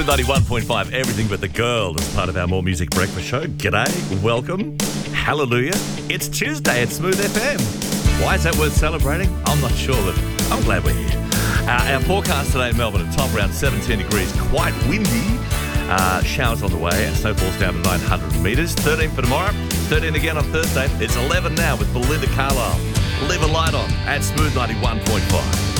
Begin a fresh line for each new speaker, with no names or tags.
Smooth 91.5, everything but the girl, as part of our More Music Breakfast show. G'day, welcome, hallelujah. It's Tuesday at Smooth FM. Why is that worth celebrating? I'm not sure, but I'm glad we're here. Our forecast today in Melbourne at top around 17 degrees, quite windy. Showers on the way, and snowfall's down to 900 metres. 13 for tomorrow, 13 again on Thursday. It's 11 now with Belinda Carlisle. Leave a light on at Smooth 91.5.